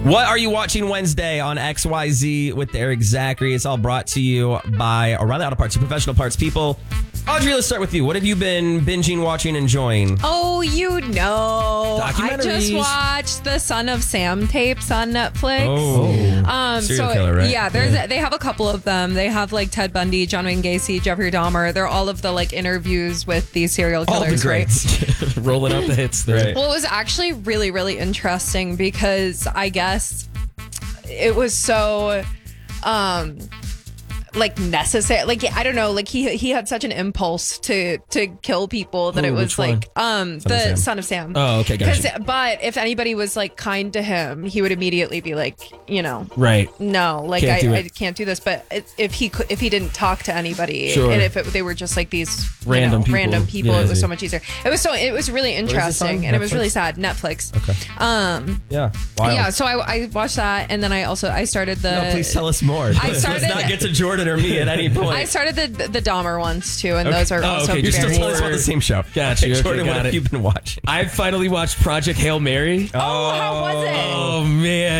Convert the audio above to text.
What are you watching Wednesday on XYZ with Eric Zachary? It's all brought to you by O'Reilly Auto Parts, your professional parts people. Audrey, let's start with you. What have you been binging, watching, enjoying? Oh, you know. I just watched the Son of Sam tapes on Netflix. Serial killer, right? Yeah, they have a couple of them. They have like Ted Bundy, John Wayne Gacy, Jeffrey Dahmer. They're all of the like interviews with these serial killers. All the greats. Rolling out the hits there. Right. Well, it was actually really, really interesting because I guess it was so like necessary. Like, I don't know, like he had such an impulse to kill people that it was like the Son of Sam. Oh, okay, gotcha. But if anybody was like kind to him, he would immediately be like, you know, right. No, like I can't do this. But if he didn't talk to anybody, sure. and if they were just like these random people, it was so much easier. It was really interesting, and it was really sad. Netflix. Okay. Yeah. Wild. Yeah. So I watched that, and then I started the. No, please tell us more. Let's not get to Jordan or me at any point. I started the Dahmer ones too, and those are also You're still telling us about the same show. Gotcha. Okay, Jordan, what have you been watching? I finally watched Project Hail Mary. Oh, how was it? Oh man.